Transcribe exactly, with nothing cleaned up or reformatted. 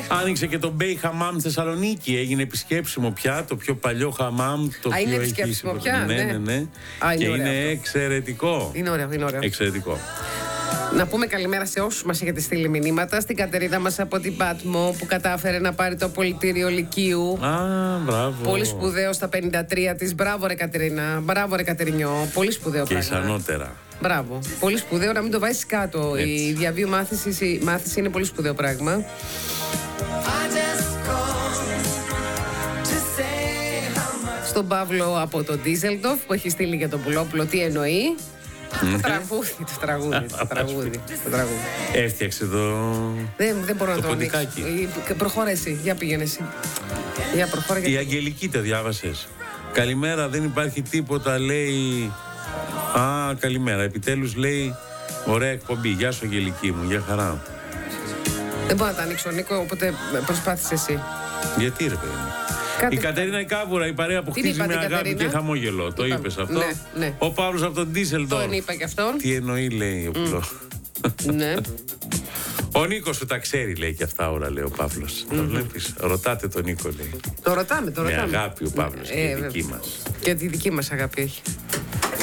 Άνοιξε και το Μπέι Χαμάμ Θεσσαλονίκη. Έγινε επισκέψιμο πια. Το πιο παλιό χαμάμ. Το Α, πιο είναι επισκέψιμο έχει... πια. Ναι, ναι, ναι. ναι. Α, είναι και ωραίο είναι αυτό. εξαιρετικό. Είναι ωραίο, είναι ωραίο. Εξαιρετικό. Να πούμε καλημέρα σε όσους μας έχετε στείλει μηνύματα. Στην Κατερίνα μας από την Πάτμο που κατάφερε να πάρει το απολυτήριο Λυκείου. Α, μπράβο. Πολύ σπουδαίο στα πενήντα τρία της. Μπράβο, ρε Κατερίνα. Μπράβο, ρε Κατερινιό. Πολύ σπουδαίο Και πράγμα. ισανότερα. Μπράβο. Πολύ σπουδαίο να μην το βάζεις κάτω. Έτσι. Η διαβίου μάθηση, η μάθηση είναι πολύ σπουδαίο πράγμα. Στον Παύλο από το Ντίζελντοφ που έχει στείλει για τον Πουλόπουλο τι εννοεί. Το τραγούδι, το τραγούδι, το τραγούδι, το τραγούδι. Έφτιαξε το. Δεν, δεν μπορώ Το να το ανοίξω. ποντικάκι. Ε, Προχώρα εσύ, για πήγαινε εσύ. Για προχώρα. Η Για... Αγγελική τα διάβασες. Καλημέρα, δεν υπάρχει τίποτα, λέει. Α, καλημέρα. Επιτέλους λέει. Ωραία εκπομπή. Γεια σου, Αγγελική μου. Γεια χαρά. Δεν μπορώ να τα ανοίξω, Νίκο, οπότε προσπάθησε εσύ. Γιατί ρε παιδί μου. Κάτι... Η Κατερίνα η Κάβουρα, η παρέα που Την χτίζει είπατε, με αγάπη Κατερίνα? και χαμόγελο. Το Είπα- είπες αυτό. Ναι, ναι. Ο Παύλος από τον Ντίζελντορφ. Τον είπα και αυτόν. Τι εννοεί, λέει ο Πουλό. Ναι. Ο Νίκος σου τα ξέρει, λέει και αυτά ώρα, λέει ο Παύλος. Το βλέπεις. Ρωτάτε τον Νίκο, λέει. Το ρωτάμε, το Με ρωτάμε. αγάπη ο Παύλος Ε, και η βέβαια. δική μας. Και τη δική μας αγάπη έχει.